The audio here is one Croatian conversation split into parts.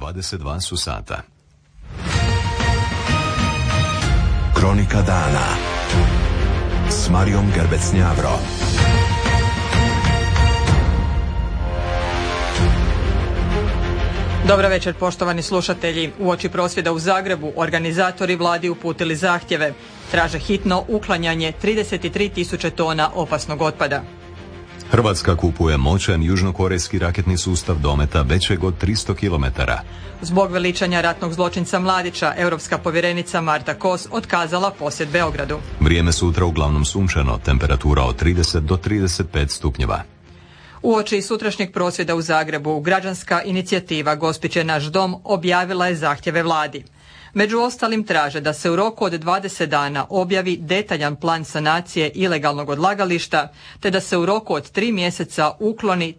22 su sata. Kronika dana s Marijom Gerbec-Njavro. Dobro večer, poštovani slušatelji. Uoči prosvjeda u Zagrebu organizatori vladi uputili zahtjeve. Traže hitno uklanjanje 33.000 tona opasnog otpada. Hrvatska kupuje moćan južnokorejski raketni sustav dometa većeg od 300 km. Zbog veličanja ratnog zločinca Mladića, europska povjerenica Marta Kos otkazala posjet Beogradu. Vrijeme sutra uglavnom sunčano, temperatura od 30 do 35 stupnjeva. Uoči sutrašnjeg prosvjeda u Zagrebu, građanska inicijativa Gospić je naš dom objavila je zahtjeve vladi. Među ostalim traže da se u roku od 20 dana objavi detaljan plan sanacije ilegalnog odlagališta, te da se u roku od 3 mjeseca ukloni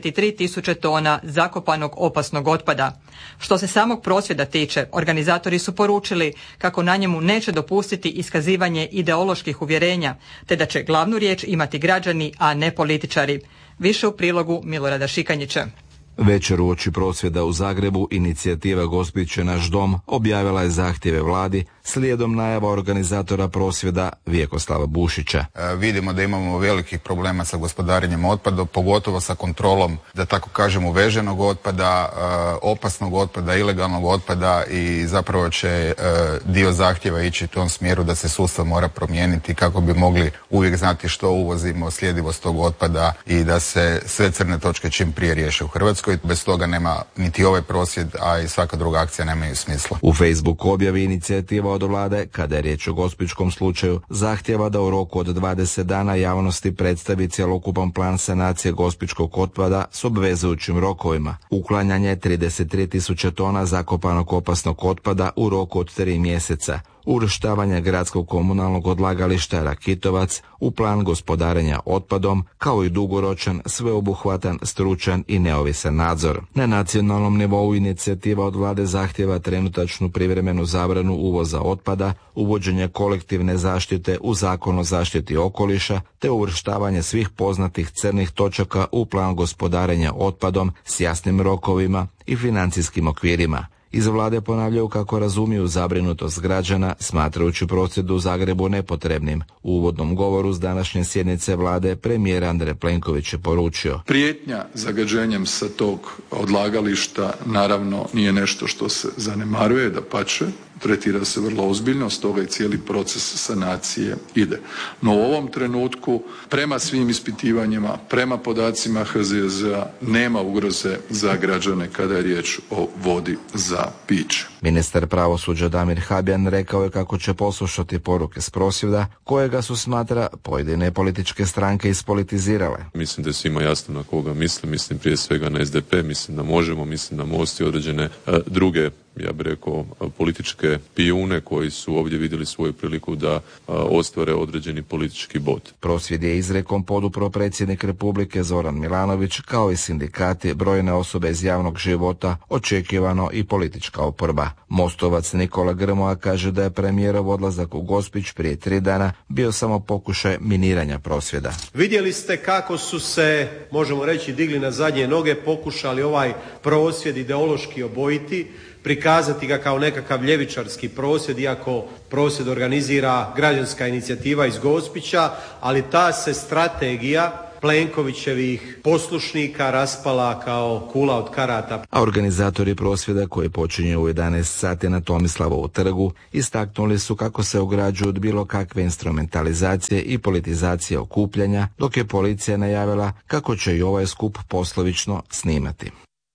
33.000 tona zakopanog opasnog otpada. Što se samog prosvjeda tiče, organizatori su poručili kako na njemu neće dopustiti iskazivanje ideoloških uvjerenja, te da će glavnu riječ imati građani, a ne političari. Više u prilogu Milorada Šikanjića. Večer uoči prosvjeda u Zagrebu inicijativa Gospić je naš dom objavila je zahtjeve vladi slijedom najava organizatora prosvjeda Vjekoslava Bušića. Vidimo da imamo velikih problema sa gospodarenjem otpada, pogotovo sa kontrolom, da tako kažem, uveženog otpada, opasnog otpada, ilegalnog otpada i zapravo će dio zahtjeva ići u tom smjeru da se sustav mora promijeniti kako bi mogli uvijek znati što uvozimo, sljedivost tog otpada i da se sve crne točke čim prije riješe u Hrvatskoj. Bez toga nema niti ovaj prosvjed, a i svaka druga akcija nemaju smisla. U Facebook objavi inicijativa od vlade, kada je riječ o gospićkom slučaju, zahtjeva da u roku od 20 dana javnosti predstavi cjelokupan plan sanacije gospićkog otpada s obvezujućim rokovima. Uklanjanje 33.000 tona zakopanog opasnog otpada u roku od 3 mjeseca. Uvrštavanje gradskog komunalnog odlagališta Rakitovac u plan gospodarenja otpadom, kao i dugoročan, sveobuhvatan, stručan i neovisan nadzor. Na nacionalnom nivou inicijativa od vlade zahtjeva trenutačnu privremenu zabranu uvoza otpada, uvođenje kolektivne zaštite u Zakon o zaštiti okoliša, te uvrštavanje svih poznatih crnih točaka u plan gospodarenja otpadom s jasnim rokovima i financijskim okvirima. Iz vlade ponavljaju kako razumiju zabrinutost građana, smatrajući prosvjed u Zagrebu nepotrebnim. U uvodnom govoru s današnje sjednice vlade premijer Andrej Plenković je poručio: prijetnja zagađenjem sa tog odlagališta naravno nije nešto što se zanemaruje, dapače, tretira se vrlo ozbiljno, stoga i cijeli proces sanacije ide. No u ovom trenutku, prema svim ispitivanjima, prema podacima HZZ-a, nema ugroze za građane kada je riječ o vodi za piće. Ministar pravosuđa Damir Habijan rekao je kako će poslušati poruke s prosvjeda, kojega su, smatra, pojedine političke stranke ispolitizirale. Mislim da je svima jasno na koga mislim prije svega na SDP, mislim da Možemo, mislim na Most i određene druge, ja bih rekao, političke pijune koji su ovdje vidjeli svoju priliku da ostvare određeni politički bod. Prosvjed je izrekom podupro predsjednik Republike Zoran Milanović, kao i sindikati, brojne osobe iz javnog života, očekivano i politička oporba. Mostovac Nikola Grmoja kaže da je premijerov odlazak u Gospić prije 3 dana bio samo pokušaj miniranja prosvjeda. Vidjeli ste kako su se, možemo reći, digli na zadnje noge, pokušali ovaj prosvjed ideološki obojiti, prikazati ga kao nekakav ljevičarski prosvjed, iako prosvjed organizira građanska inicijativa iz Gospića, ali ta se strategija Plenkovićevih poslušnika raspala kao kula od karata. A organizatori prosvjeda, koji počinje u 11 sati na Tomislavovu trgu, istaknuli su kako se ograđuju od bilo kakve instrumentalizacije i politizacije okupljanja, dok je policija najavila kako će i ovaj skup poslovično snimati.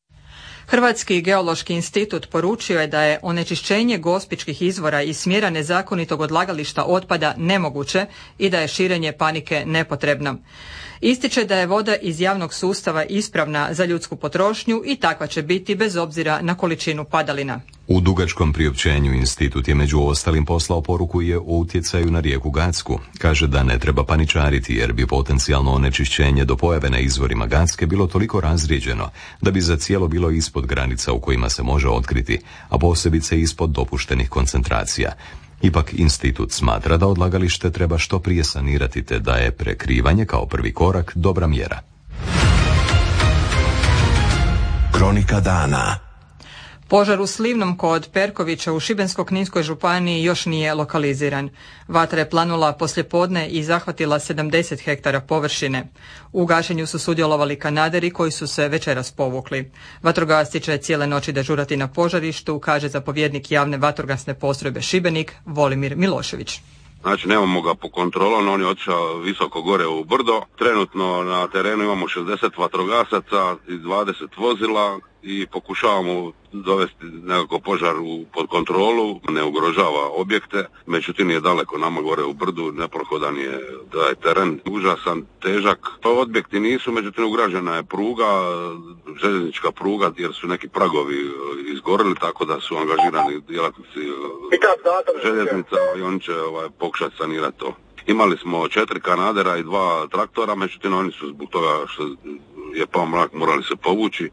Hrvatski geološki institut poručio je da je onečišćenje gospićkih izvora iz smjera nezakonitog odlagališta otpada nemoguće i da je širenje panike nepotrebno. Ističe da je voda iz javnog sustava ispravna za ljudsku potrošnju i takva će biti bez obzira na količinu padalina. U dugačkom priopćenju institut je među ostalim poslao poruku i o utjecaju na rijeku Gacku. Kaže da ne treba paničariti jer bi potencijalno onečišćenje do pojave na izvorima Gacke bilo toliko razrijeđeno da bi za cijelo bilo ispod granica u kojima se može otkriti, a posebice ispod dopuštenih koncentracija. Ipak institut smatra da odlagalište treba što prije sanirati te da je prekrivanje kao prvi korak dobra mjera. Kronika dana. Požar u Slivnom kod Perkovića u Šibensko-kninskoj županiji još nije lokaliziran. Vatra je planula poslijepodne i zahvatila 70 hektara površine. U gašenju su sudjelovali kanaderi koji su se večeras povukli. Vatrogasci će cijele noći dežurati na požarištu, kaže zapovjednik javne vatrogasne postrojbe Šibenik Volimir Milošević. Znači nemamo ga po kontrolom, on je otišao visoko gore u brdo. Trenutno na terenu imamo 60 vatrogasaca i 20 vozila i pokušavamo dovesti nekako požar pod kontrolu, ne ugrožava objekte, međutim je daleko nama gore u brdu, neprohodan je taj teren, užasan, težak. Objekti nisu, međutim ugrađena je pruga, željeznička pruga jer su neki pragovi izgorili, tako da su angažirani djelatnici željeznica i oni će pokušati sanirati to. Imali smo 4 kanadera i 2 traktora, međutim oni su zbog toga što je pao mrak morali se povući.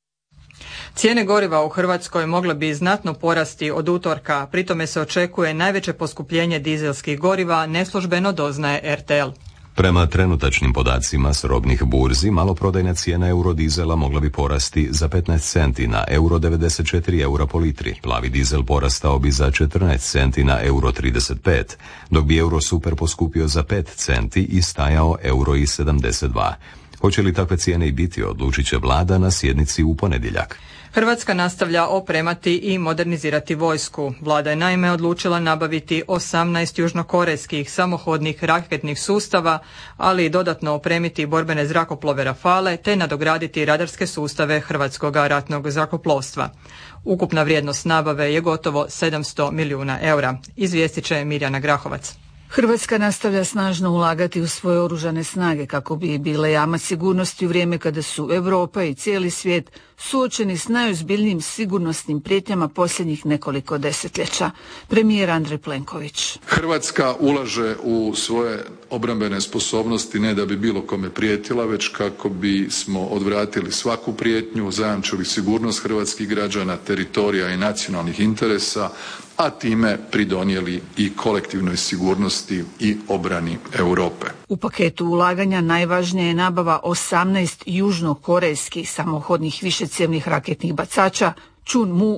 Cijene goriva u Hrvatskoj mogle bi znatno porasti od utorka, pri tome se očekuje najveće poskupljenje dizelskih goriva, neslužbeno doznaje RTL. Prema trenutačnim podacima s robnih burzi, maloprodajna cijena eurodizela mogla bi porasti za 15 centi na euro 94 eura po litri. Plavi dizel porastao bi za 14 centi na euro 35, dok bi euro super poskupio za 5 centi i stajao euro i 72. Hoće li takve cijene i biti, odlučit će vlada na sjednici u ponedjeljak. Hrvatska nastavlja opremati i modernizirati vojsku. Vlada je naime odlučila nabaviti 18 južnokorejskih samohodnih raketnih sustava, ali i dodatno opremiti borbene zrakoplove Rafale te nadograditi radarske sustave Hrvatskog ratnog zrakoplovstva. Ukupna vrijednost nabave je gotovo 700 milijuna eura, izvijestit će Mirjana Grahovac. Hrvatska nastavlja snažno ulagati u svoje oružane snage kako bi bile jamac sigurnosti u vrijeme kada su Europa i cijeli svijet suočeni s najozbiljnijim sigurnosnim prijetnjama posljednjih nekoliko desetljeća. Premijer Andrej Plenković. Hrvatska ulaže u svoje obrambene sposobnosti ne da bi bilo kome prijetila, već kako bismo odvratili svaku prijetnju, zajamčili sigurnost hrvatskih građana, teritorija i nacionalnih interesa, a time pridonijeli i kolektivnoj sigurnosti i obrani Europe. U paketu ulaganja najvažnija je nabava 18 južnokorejskih samohodnih višecjevnih raketnih bacača Chunmoo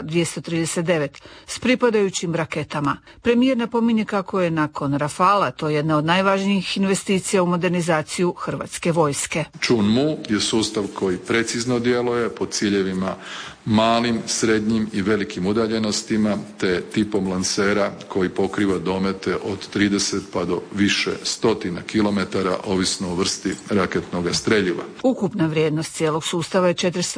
K-239 s pripadajućim raketama. Premijer napominje kako je nakon Rafala to jedna od najvažnijih investicija u modernizaciju hrvatske vojske. Chunmoo je sustav koji precizno djeluje po ciljevima malim, srednjim i velikim udaljenostima te tipom lansera koji pokriva domete od 30 pa do više stotina kilometara ovisno o vrsti raketnog streljiva. Ukupna vrijednost cijelog sustava je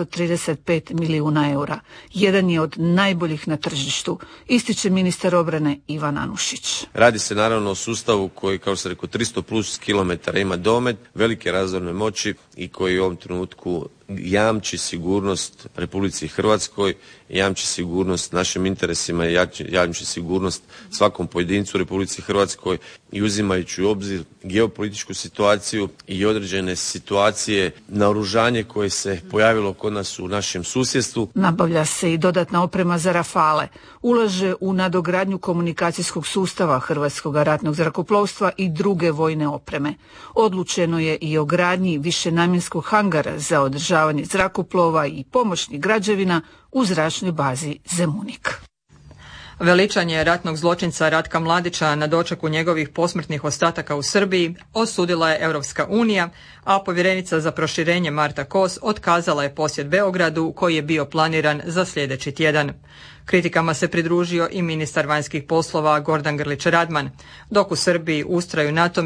435 milijuna eura. Jedan je od najboljih na tržištu, ističe ministar obrane Ivan Anušić. Radi se naravno o sustavu koji, kao što sam rekao, 300 plus kilometara ima domet, velike razorne moći i koji u ovom trenutku jamči sigurnost Republici Hrvatskoj, jamči sigurnost našim interesima i jamči sigurnost svakom pojedincu u Republici Hrvatskoj i uzimajući u obzir geopolitičku situaciju i određene situacije, naoružanje koje se pojavilo kod nas u našem susjedstvu. Nabavlja se i dodatna oprema za Rafale, ulaže u nadogradnju komunikacijskog sustava Hrvatskog ratnog zrakoplovstva i druge vojne opreme. Odlučeno je i o gradnji višenamjenskog hangara za održavanje zrakoplova i pomoćnih građevina u zračnoj bazi Zemunik. Veličanje ratnog zločinca Ratka Mladića na dočeku njegovih posmrtnih ostataka u Srbiji osudila je Europska unija, a povjerenica za proširenje Marta Kos otkazala je posjet Beogradu koji je bio planiran za sljedeći tjedan. Kritikama se pridružio i ministar vanjskih poslova Gordan Grlić Radman, dok u Srbiji ustraju na tome